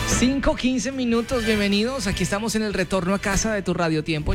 5:15 minutos, bienvenidos. Aquí estamos en el retorno a casa de tu Radio Tiempo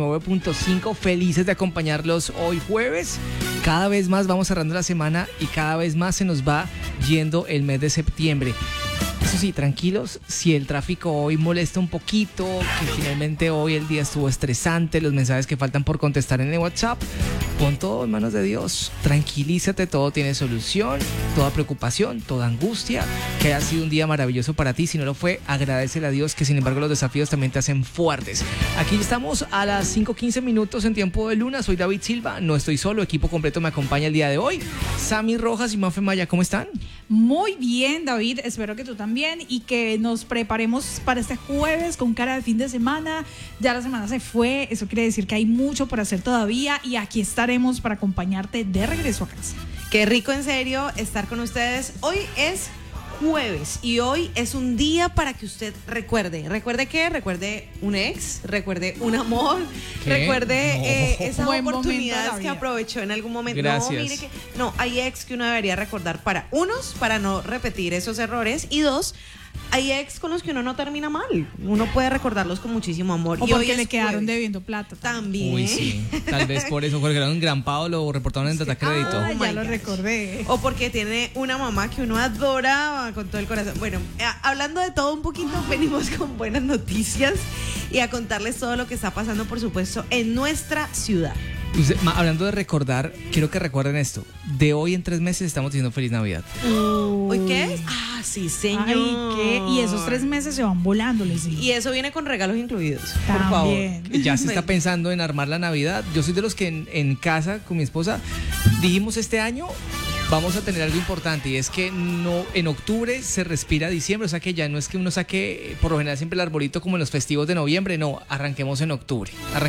89.5. Felices de acompañarlos hoy jueves. Cada vez más vamos cerrando la semana y cada vez más se nos va yendo el mes de septiembre. Eso sí, tranquilos, si el tráfico hoy molesta un poquito, que finalmente hoy el día estuvo estresante, los mensajes que faltan por contestar en el WhatsApp, pon todo en manos de Dios, tranquilízate, todo tiene solución, toda preocupación, toda angustia, que haya sido un día maravilloso para ti. Si no lo fue, agradécele a Dios, que sin embargo los desafíos también te hacen fuertes. Aquí estamos a las 5:15 minutos en Tiempo de Luna. Soy David Silva, no estoy solo, equipo completo me acompaña el día de hoy. Sammy Rojas y Mafe Maya, ¿cómo están? Muy bien, David, espero que tú también y que nos preparemos para este jueves con cara de fin de semana. Ya la semana se fue, eso quiere decir que hay mucho por hacer todavía y aquí estaremos para acompañarte de regreso a casa. Qué rico, en serio, estar con ustedes. Hoy es jueves y hoy es un día para que usted recuerde. ¿Recuerde qué? Recuerde un ex, recuerde un amor, ¿Qué? recuerde esa Buen oportunidad momento de que la vida. aprovechó en algún momento. Gracias. No, mire que no, hay ex que uno debería recordar para unos, para no repetir esos errores, y dos, hay ex con los que uno no termina mal. Uno puede recordarlos con muchísimo amor. O y hoy porque es le quedaron jueves. debiendo plata. También. Uy, sí, tal vez por eso, porque era un grampado, lo reportaron en Data Crédito. Ah, Oh ya my lo gosh. recordé. O porque tiene una mamá que uno adora con todo el corazón. Bueno, hablando de todo un poquito, venimos con buenas noticias y a contarles todo lo que está pasando, por supuesto, en nuestra ciudad. Hablando de recordar, quiero que recuerden esto. De hoy en 3 meses estamos diciendo Feliz Navidad. ¿Hoy qué es? Ah, sí, señor. Ay, ¿qué? Y esos 3 meses se van volando, les digo. Y eso viene con regalos incluidos, por favor. También. Ya se está pensando en armar la Navidad. Yo soy de los que en casa con mi esposa dijimos este año vamos a tener algo importante, y es que no, en octubre se respira diciembre, o sea que ya no es que uno saque por lo general siempre el arbolito como en los festivos de noviembre, no, arranquemos en octubre,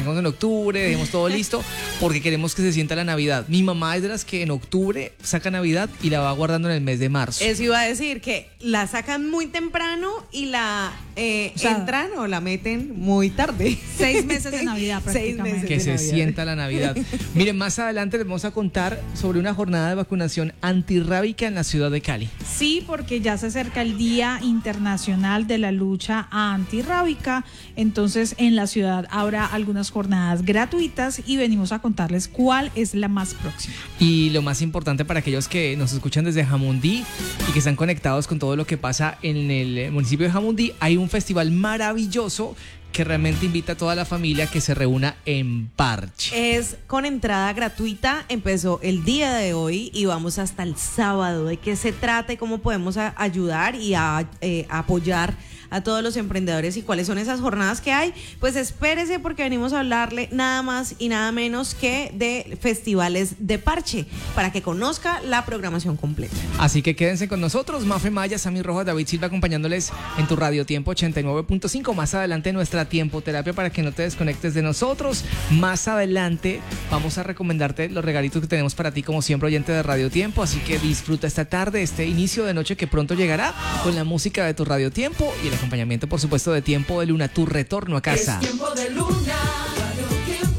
dejemos todo listo porque queremos que se sienta la Navidad. Mi mamá es de las que en octubre saca Navidad y la va guardando en el mes de marzo. Eso iba a decir, que la sacan muy temprano y la entran o la meten muy tarde. 6 meses de Navidad 6 prácticamente. meses Que de se Navidad. sienta la Navidad. Miren, más adelante les vamos a contar sobre una jornada de vacunación antirrábica en la ciudad de Cali. Sí, porque ya se acerca el Día Internacional de la Lucha Antirrábica. Entonces, en la ciudad habrá algunas jornadas gratuitas y venimos a contarles cuál es la más próxima. Y lo más importante para aquellos que nos escuchan desde Jamundí y que están conectados con todo lo que pasa en el municipio de Jamundí, hay un festival maravilloso que realmente invita a toda la familia a que se reúna en Parche. Es con entrada gratuita, empezó el día de hoy y vamos hasta el sábado. ¿De qué se trata y cómo podemos ayudar y apoyar a todos los emprendedores y cuáles son esas jornadas que hay? Pues espérese, porque venimos a hablarle nada más y nada menos que de festivales de parche, para que conozca la programación completa. Así que quédense con nosotros, Mafe Maya, Sammy Rojas, David Silva, acompañándoles en tu Radio Tiempo 89.5. Más adelante nuestra Tiempo Terapia, para que no te desconectes de nosotros. Más adelante vamos a recomendarte los regalitos que tenemos para ti, como siempre, oyente de Radio Tiempo. Así que disfruta esta tarde, este inicio de noche que pronto llegará, con la música de tu Radio Tiempo y el acompañamiento, por supuesto, de Tiempo de Luna, tu retorno a casa. Es Tiempo de Luna, Radio Tiempo,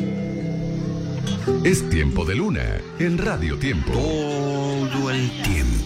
Radio Tiempo. Es Tiempo de Luna en Radio Tiempo. Todo el tiempo.